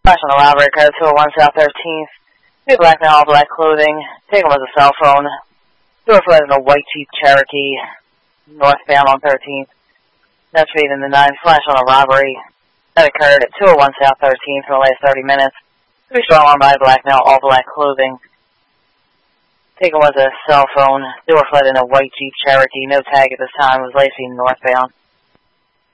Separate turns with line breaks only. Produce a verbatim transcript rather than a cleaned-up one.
Flash on the robbery code two oh one South thirteenth. New black man, all black clothing. Taken was a cell phone. Door fled in a white Jeep Cherokee. Northbound on thirteenth. That's feed in the nine. Flash on a robbery. That occurred at two oh one South thirteenth for the last thirty minutes. Three strong armed by black male, all black clothing. Taken was a cell phone. Door fled in a white Jeep Cherokee. No tag at this time. Was last seen northbound.